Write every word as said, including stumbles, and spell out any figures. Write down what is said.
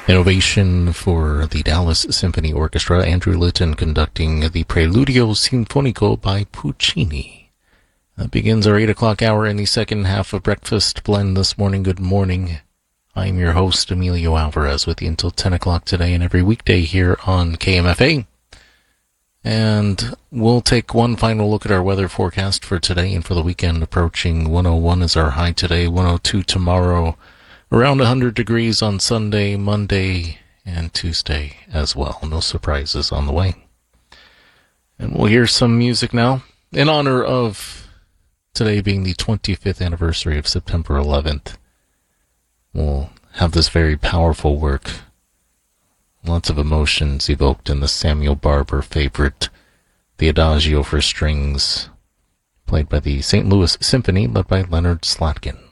Innovation for the Dallas Symphony Orchestra. Andrew Litton conducting the Preludio Sinfonico by Puccini. That begins our eight o'clock hour in the second half of Breakfast Blend this morning. Good morning. I'm your host, Emilio Alvarez, with you until ten o'clock today and every weekday here on K M F A. And we'll take one final look at our weather forecast for today and for the weekend. Approaching one oh one is our high today, one oh two tomorrow. Around one hundred degrees on Sunday, Monday, and Tuesday as well. No surprises on the way. And we'll hear some music now in honor of today being the twenty-fifth anniversary of September eleventh. We'll have this very powerful work. Lots of emotions evoked in the Samuel Barber favorite, the Adagio for Strings, played by the Saint Louis Symphony, led by Leonard Slatkin.